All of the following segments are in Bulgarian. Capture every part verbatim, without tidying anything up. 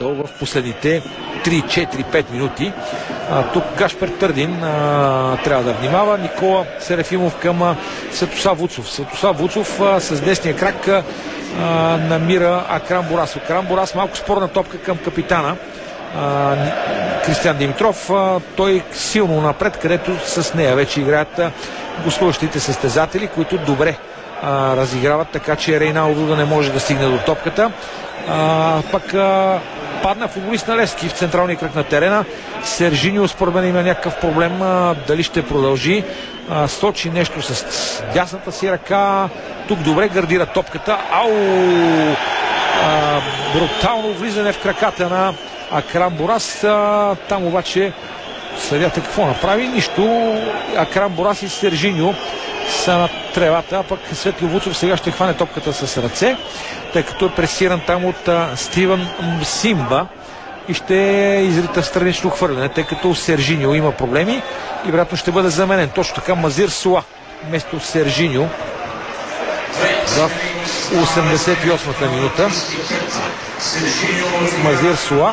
гол в последните три, четири, пет минути. А, тук Гашпер Търдин а, трябва да внимава. Никола Серафимов към а, Светослав Вуцов. Светослав Вуцов а, с десния крак а, намира Акрам Борас. Акрам Борас малко спорна топка към капитана а, Кристиан Димитров. А, той силно напред, където с нея вече играят а, гостуващите състезатели, които добре а, разиграват, така че Рейналдо да не може да стигне до топката. А, пък а, падна футболист на Левски в централния кръг на терена. Сержиньо според мен има някакъв проблем, а, дали ще продължи. А, сочи нещо с дясната си ръка. Тук добре гардира топката. Ау! А, брутално влизане в краката на Акрам Борас. А, там обаче съдята какво направи? Нищо. Акрам Борас и Сержиньо са на тревата, а пък Светло Вуцов сега ще хване топката с ръце, тъй като е пресиран там от а, Стивън Симба и ще изрита странично хвърляне, тъй като Сержиньо има проблеми и вероятно ще бъде заменен. Точно така Мазир Суа вместо Сержиньо в осемдесет и осмата минута. Мазир Суа.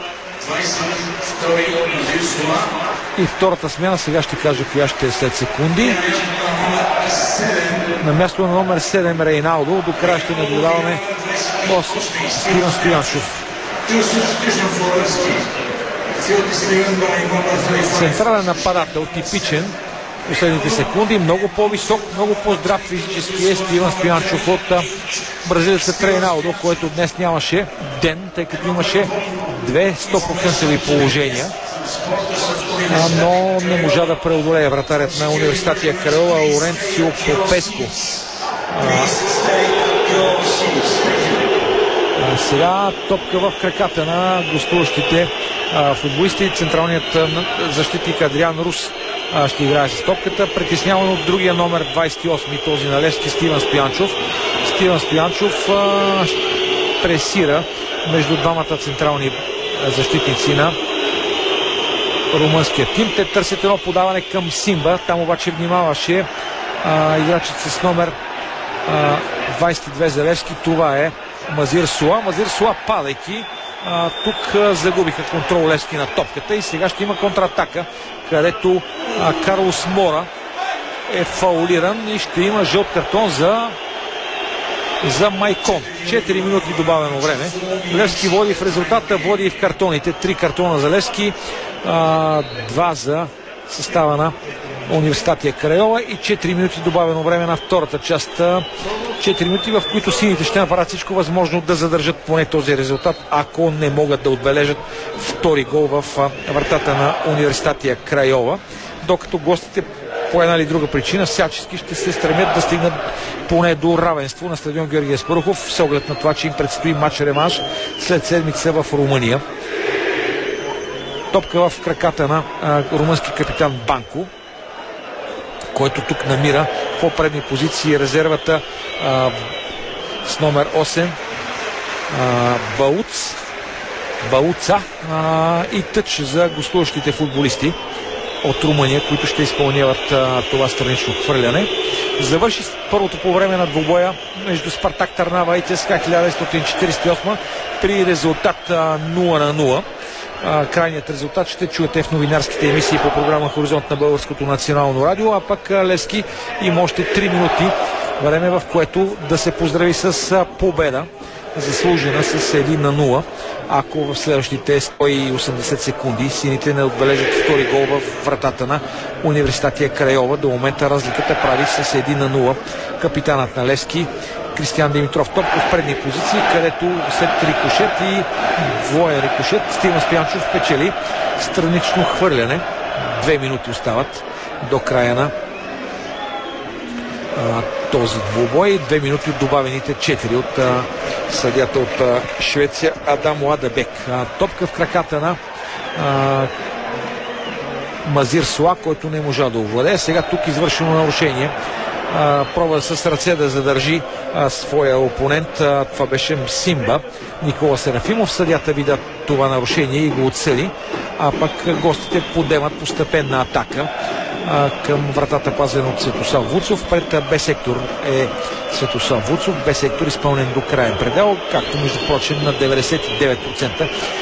И втората смяна, сега ще кажа коя ще е след секунди. На място на номер седем Рейналдо. До края ще наблюдаваме Стивън Стояншов. Централен нападател, типичен. Последните секунди, много по-висок, много по-здрав физически е Стивън Стояншов от бразилецът Рейналдо, който днес нямаше ден, тъй като имаше две сто процента положения, но не можа да преодолее вратарят на Университатия Крайова Лоренцио Попеско. А сега топка в краката на гостуващите футболисти. Централният защитник Адриан Рус ще играе с топката, притесняван от другия номер двадесет и осми, този на Левски, Стивън Стоянчов. Стивън Стоянчов а, пресира между двамата централни защитници на румънския тим. Те търсят едно подаване към Симба, там обаче внимаваше а, играчът с номер а, двадесет и две за Левски, това е Мазир Суа. Мазир Суа, падайки, а, тук а, загубиха контрол Левски на топката и сега ще има контратака, където а, Карлос Мора е фаулиран и ще има жълт картон за за Майкон. четири минути добавено време. Левски води в резултата, води и в картоните. три картона за Левски, а, два за състава на Университатия Крайова и четири минути добавено време на втората част. четири минути, в които сините ще направят всичко възможно да задържат поне този резултат, ако не могат да отбележат втори гол в вратата на Университатия Крайова, докато гостите по една или друга причина всячески ще се стремят да стигнат поне до равенство на стадион Георги Аспарухов, с оглед на това, че им предстои матч-реманш след седмица в Румъния. Топка в краката на а, румънски капитан Банко, който тук намира в по-предни позиции резервата а, с номер осем а, Бауц Бауца а, и тъч за гостуващите футболисти от Румъния, които ще изпълняват а, това странично хвърляне. Завърши първото по време на двубоя между Спартак Търнава и ЦСКА хиляда деветстотин четиридесет и осма при резултат а, нула на нула. А, крайният резултат ще чуете в новинарските емисии по програма Хоризонт на Българското национално радио, а пък а, Левски има още три минути време, в което да се поздрави с а, победа, заслужена с един на нула. Ако в следващите сто и осемдесет секунди сините не отбележат втори гол в вратата на Университатия Крайова, до момента разликата прави с един на нула капитанът на Левски Кристиан Димитров. Топка в предни позиции, където след рикошет и двоен рикошет Стивън Стоянчов печели странично хвърляне. Две минути остават до края на а, този двубой. Две минути от добавените четири от а, съдията от а, Швеция Адам Ладебек. А, топка в краката на а, Мазир Суа, който не можа да овладее. Сега тук извършено нарушение. Uh, пробва с ръце да задържи uh, своя опонент. Uh, това беше Симба, Никола Серафимов. Съдята видя това нарушение и го отсъди, а пък гостите подемат постепенна атака uh, към вратата, пазен от Светослав Вуцов. Пред Б сектор е Светослав Вуцов. Б сектор изпълнен до краен предел, както между прочим на деветдесет и девет процента